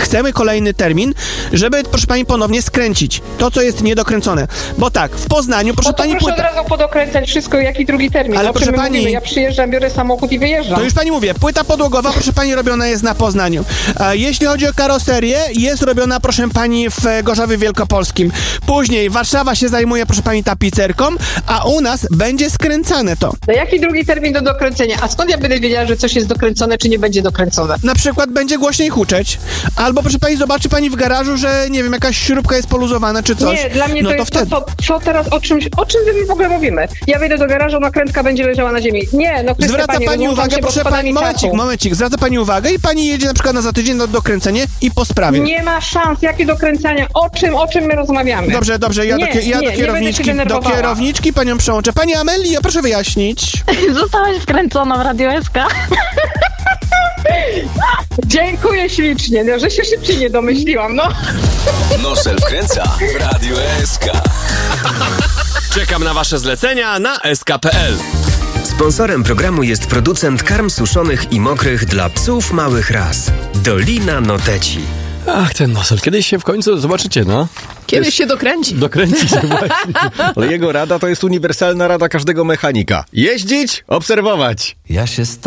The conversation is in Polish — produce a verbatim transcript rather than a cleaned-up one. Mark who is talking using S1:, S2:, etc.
S1: chcemy kolejny termin, żeby, proszę pani, ponownie skręcić to, co jest niedokręcone. Bo tak, w Poznaniu, proszę
S2: No to
S1: pani...
S2: proszę
S1: płyta...
S2: od razu podokręcać wszystko, jaki drugi termin.
S1: Ale
S2: o
S1: proszę
S2: czym my
S1: pani...
S2: mówimy? Ja przyjeżdżam, biorę samochód i wyjeżdżam.
S1: To już pani mówię, płyta podłogowa, proszę pani, robiona jest na Poznaniu. A jeśli chodzi o karoserię, jest robiona, proszę pani, w Gorzowie Wielkopolskim. Później Warszawa się zajmuje, proszę pani, tapicerką, a u nas będzie skręcane to.
S2: No jaki drugi termin do dokręcenia? A skąd ja będę wiedziała, że coś jest dokręcone, czy nie będzie dokręcone?
S1: Na przykład będzie głośniej huczeć. Albo, proszę pani, zobaczy pani w garażu, że, nie wiem, jakaś śrubka jest poluzowana, czy coś.
S2: Nie, dla mnie
S1: no
S2: to,
S1: to
S2: jest
S1: wtedy.
S2: to, co, co teraz, o czymś, o czym my w ogóle mówimy? Ja wejdę do garażu, nakrętka będzie leżała na ziemi. Nie, no Krystyna,
S1: Zwraca
S2: pani,
S1: pani
S2: rozłączam
S1: uwagę,
S2: się, bo
S1: proszę
S2: spada
S1: pani,
S2: mi
S1: momencik,
S2: czasu.
S1: momencik, zwraca pani uwagę i pani jedzie na przykład na za tydzień na dokręcenie i po sprawie.
S2: Nie ma szans, jakie dokręcania, o czym, o czym my rozmawiamy?
S1: Dobrze, dobrze, ja,
S2: nie,
S1: do, ja
S2: nie,
S1: do kierowniczki,
S2: nie będę się
S1: do
S2: denerwowała.
S1: kierowniczki panią przełączę. Pani Amelio, proszę wyjaśnić.
S3: Zostałaś wkręcona w Radio S K.
S2: Dziękuję ślicznie, no, że się szybciej nie domyśliłam, no.
S4: Nosel wkręca w Radiu S K.
S5: Czekam na wasze zlecenia na s k kropka p l.
S6: Sponsorem programu jest producent karm suszonych i mokrych dla psów małych ras. Dolina Noteci.
S5: Ach, ten nosel. Kiedyś się w końcu zobaczycie, no.
S7: Kiedyś się dokręci.
S5: Dokręci się właśnie.
S8: Ale jego rada to jest uniwersalna rada każdego mechanika. Jeździć, obserwować.
S9: Ja się